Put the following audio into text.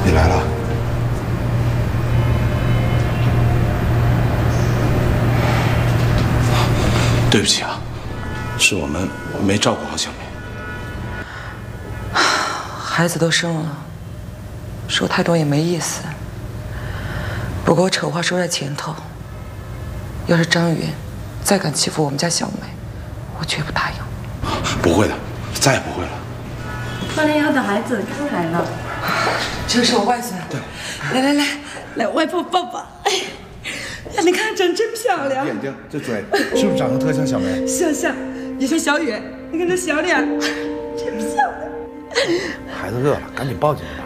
你来了。对不起啊，是我们没照顾好小梅。 孩子都生了，说太多也没意思。不过我丑话说在前头，要是张云再敢欺负我们家小梅，我绝不答应。 不会的，再也不会了。 放莲瑶的孩子刚来了， 这是我外孙。 对， 来，外婆抱抱。哎，你看长真漂亮， 眼睛这嘴是不是长得特像小梅？ 像，也像小远。你看这小脸，真漂亮。 孩子饿了，赶紧抱进来吧。